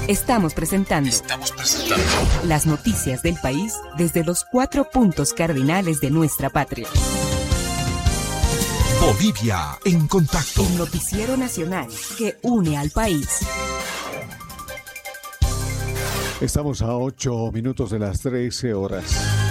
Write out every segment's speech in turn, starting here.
Estamos presentando las noticias del país desde los 4 puntos cardinales de nuestra patria. Bolivia en contacto. El noticiero nacional que une al país. Estamos a 8 minutos de las 13 horas.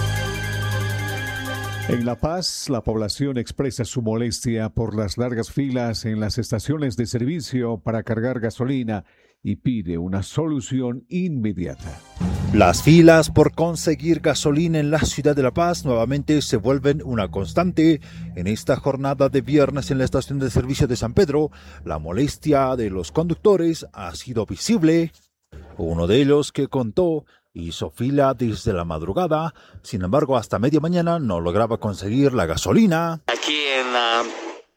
En La Paz, la población expresa su molestia por las largas filas en las estaciones de servicio para cargar gasolina y pide una solución inmediata. Las filas por conseguir gasolina en la ciudad de La Paz nuevamente se vuelven una constante. En esta jornada de viernes en la estación de servicio de San Pedro, la molestia de los conductores ha sido visible. Uno de ellos, que contó, hizo fila desde la madrugada, sin embargo hasta media mañana no lograba conseguir la gasolina. Aquí en la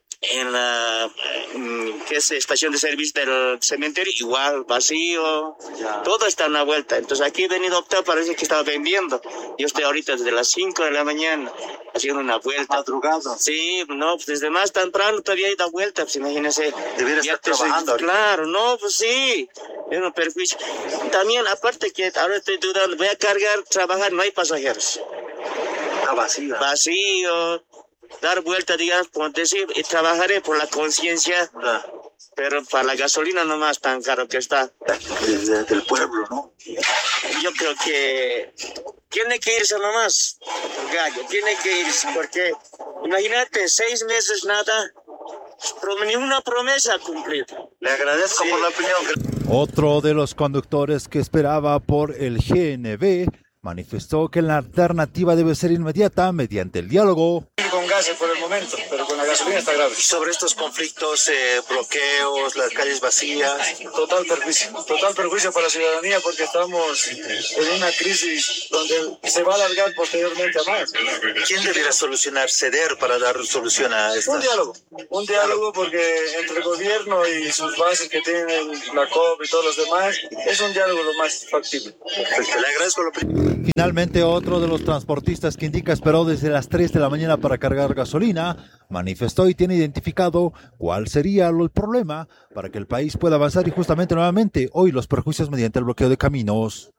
que es estación de servicio del cementerio, igual vacío, todo está en la vuelta. Entonces aquí he venido a optar, parece que estaba vendiendo. Yo estoy ahorita desde las 5 de la mañana haciendo una vuelta. ¿Madrugado? Sí, no, pues desde más temprano todavía he dado vuelta, pues imagínese. Debería estar trabajando. Claro, no, pues sí, es un perjuicio. También, aparte que ahora estoy dudando, voy a cargar, trabajar, no hay pasajeros. Está vacío. Vacío. Dar vuelta, digamos, como decir, y trabajaré por la conciencia, pero para la gasolina nomás tan caro que está. Del pueblo, ¿no? Yo creo que tiene que irse nomás, gallo, tiene que irse, porque imagínate, 6 meses nada, ni una promesa cumplida. Le agradezco por la opinión. Otro de los conductores que esperaba por el GNV manifestó que la alternativa debe ser inmediata mediante el diálogo. Con gases por el momento, pero con la gasolina está grave. Sobre estos conflictos, bloqueos, las calles vacías. Total perjuicio para la ciudadanía, porque estamos en una crisis donde se va a alargar posteriormente a más. ¿Quién debería solucionar, ceder para dar solución a esto? Un diálogo porque entre el gobierno y sus bases que tienen la COP y todos los demás, es un diálogo lo más factible. Perfecto, le agradezco lo primero. Finalmente, otro de los transportistas que indica esperó desde las 3 de la mañana para cargar gasolina, manifestó y tiene identificado cuál sería el problema para que el país pueda avanzar y justamente nuevamente hoy los perjuicios mediante el bloqueo de caminos.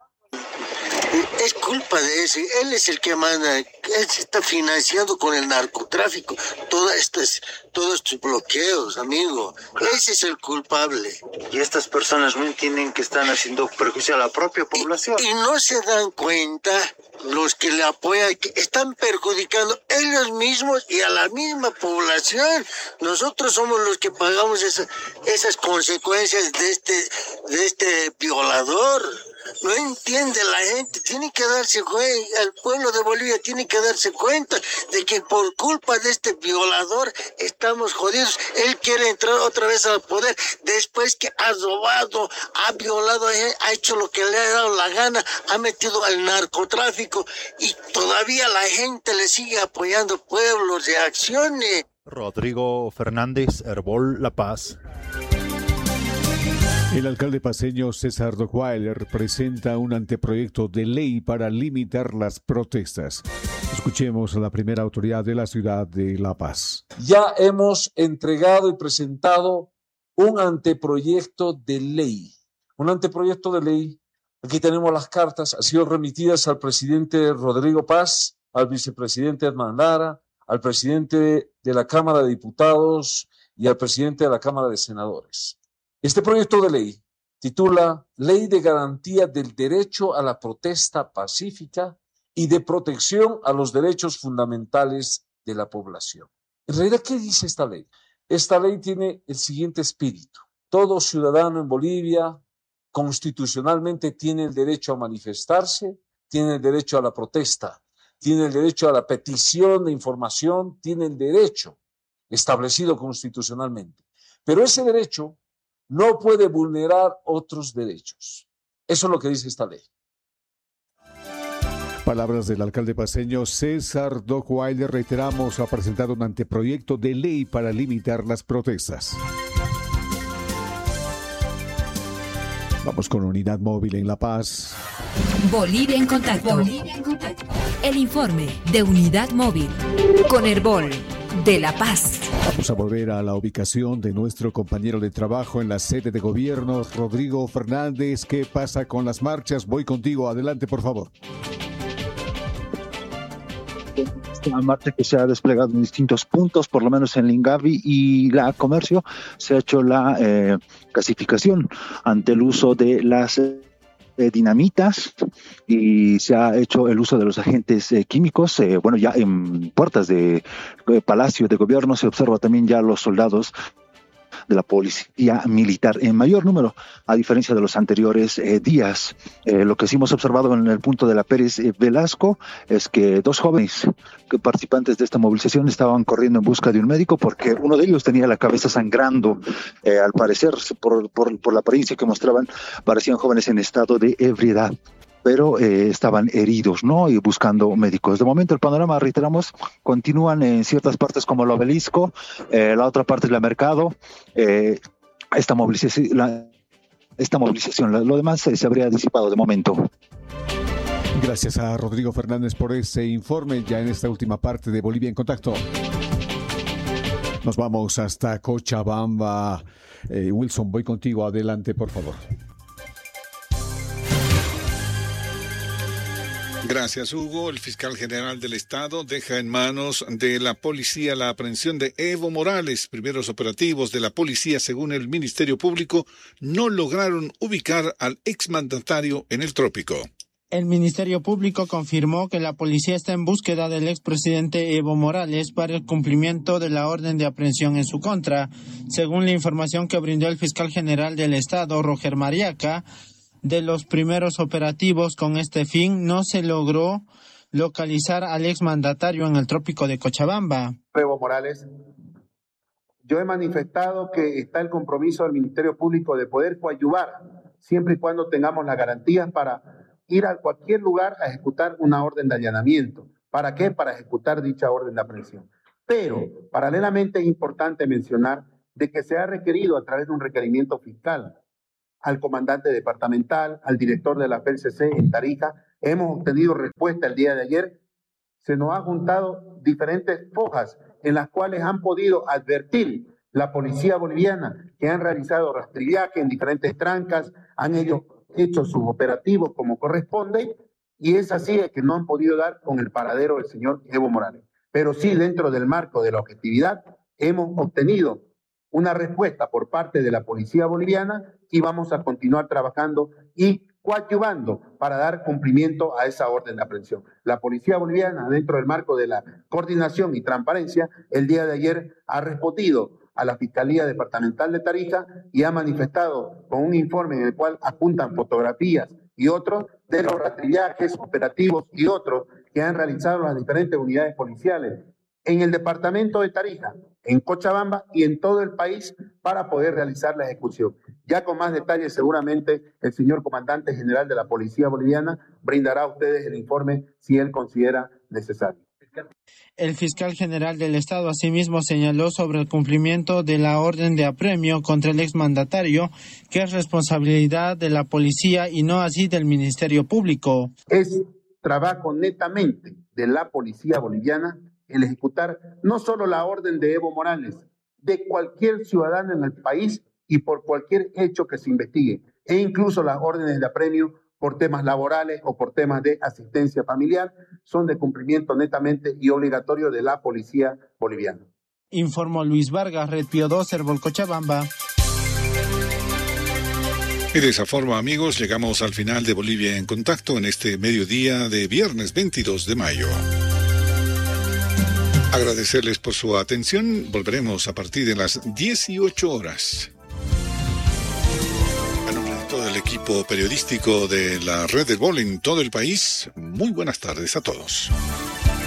Es culpa de ese, él es el que manda, él se está financiando con el narcotráfico, todos estos bloqueos, amigo, ese es el culpable. Y estas personas no entienden que están haciendo perjuicio a la propia población. Y no se dan cuenta, los que le apoyan, que están perjudicando ellos mismos y a la misma población. Nosotros somos los que pagamos esas consecuencias de este violador. No entiende la gente, tiene que darse cuenta, el pueblo de Bolivia tiene que darse cuenta de que por culpa de este violador estamos jodidos. Él quiere entrar otra vez al poder después que ha robado, ha violado, ha hecho lo que le ha dado la gana, ha metido al narcotráfico y todavía la gente le sigue apoyando. Pueblo, reaccione. Rodrigo Fernández, Herbol, La Paz. El alcalde paceño César Dockweiler presenta un anteproyecto de ley para limitar las protestas. Escuchemos a la primera autoridad de la ciudad de La Paz. Ya hemos entregado y presentado un anteproyecto de ley. Un anteproyecto de ley, aquí tenemos las cartas, han sido remitidas al presidente Rodrigo Paz, al vicepresidente Edman Lara, al presidente de la Cámara de Diputados y al presidente de la Cámara de Senadores. Este proyecto de ley titula Ley de Garantía del Derecho a la Protesta Pacífica y de Protección a los Derechos Fundamentales de la Población. En realidad, ¿qué dice esta ley? Esta ley tiene el siguiente espíritu. Todo ciudadano en Bolivia constitucionalmente tiene el derecho a manifestarse, tiene el derecho a la protesta, tiene el derecho a la petición de información, tiene el derecho establecido constitucionalmente. Pero ese derecho no puede vulnerar otros derechos. Eso es lo que dice esta ley. Palabras del alcalde paceño César Dockweiler. Reiteramos, ha presentado un anteproyecto de ley para limitar las protestas. Vamos con Unidad Móvil en La Paz. Bolivia en contacto. El informe de Unidad Móvil con Herbol de La Paz. Vamos a volver a la ubicación de nuestro compañero de trabajo en la sede de gobierno, Rodrigo Fernández. ¿Qué pasa con las marchas? Voy contigo. Adelante, por favor. Esta marcha que se ha desplegado en distintos puntos, por lo menos en Lingavi y la Comercio, se ha hecho la clasificación ante el uso de las dinamitas y se ha hecho el uso de los agentes químicos. Ya en puertas de Palacio de Gobierno se observa también ya los soldados de la policía militar en mayor número, a diferencia de los anteriores días. Lo que sí hemos observado en el punto de la Pérez Velasco es que 2 jóvenes participantes de esta movilización estaban corriendo en busca de un médico porque uno de ellos tenía la cabeza sangrando. Al parecer, por la apariencia que mostraban, parecían jóvenes en estado de ebriedad, pero estaban heridos, ¿no? Y buscando médicos. De momento el panorama, reiteramos, continúan en ciertas partes como el Obelisco, la otra parte es la Mercado, esta movilización, lo demás se habría disipado de momento. Gracias a Rodrigo Fernández por ese informe ya en esta última parte de Bolivia en Contacto. Nos vamos hasta Cochabamba. Wilson, voy contigo. Adelante, por favor. Gracias, Hugo. El fiscal general del Estado deja en manos de la policía la aprehensión de Evo Morales. Primeros operativos de la policía, según el Ministerio Público, no lograron ubicar al exmandatario en el trópico. El Ministerio Público confirmó que la policía está en búsqueda del expresidente Evo Morales para el cumplimiento de la orden de aprehensión en su contra. Según la información que brindó el fiscal general del Estado, Roger Mariaca, de los primeros operativos con este fin no se logró localizar al exmandatario en el trópico de Cochabamba. Evo Morales, yo he manifestado que está el compromiso del Ministerio Público de poder coadyuvar siempre y cuando tengamos las garantías para ir a cualquier lugar a ejecutar una orden de allanamiento. ¿Para qué? Para ejecutar dicha orden de aprehensión. Pero, paralelamente, es importante mencionar de que se ha requerido a través de un requerimiento fiscal al comandante departamental, al director de la PLCC en Tarija. Hemos obtenido respuesta el día de ayer. Se nos ha juntado diferentes fojas en las cuales han podido advertir la policía boliviana que han realizado rastrillaje en diferentes trancas, han hecho sus operativos como corresponde, y es así que no han podido dar con el paradero del señor Evo Morales. Pero sí, dentro del marco de la objetividad, hemos obtenido una respuesta por parte de la policía boliviana y vamos a continuar trabajando y coadyuvando para dar cumplimiento a esa orden de aprehensión. La policía boliviana, dentro del marco de la coordinación y transparencia, el día de ayer ha respondido a la Fiscalía Departamental de Tarija y ha manifestado con un informe en el cual apuntan fotografías y otros de los rastrillajes operativos y otros que han realizado las diferentes unidades policiales en el departamento de Tarija, en Cochabamba y en todo el país para poder realizar la ejecución. Ya con más detalles seguramente el señor comandante general de la Policía Boliviana brindará a ustedes el informe si él considera necesario. El fiscal general del Estado asimismo señaló sobre el cumplimiento de la orden de apremio contra el exmandatario, que es responsabilidad de la policía y no así del Ministerio Público. Es trabajo netamente de la policía boliviana el ejecutar no solo la orden de Evo Morales, de cualquier ciudadano en el país y por cualquier hecho que se investigue, e incluso las órdenes de apremio por temas laborales o por temas de asistencia familiar, son de cumplimiento netamente y obligatorio de la policía boliviana. Informó Luis Vargas, Red Pío 2, Herbol, Cochabamba. Y de esa forma, amigos, llegamos al final de Bolivia en Contacto en este mediodía de viernes 22 de mayo. Agradecerles por su atención. Volveremos a partir de las 18 horas. A nombre de todo el equipo periodístico de la Red del Bol en todo el país, muy buenas tardes a todos.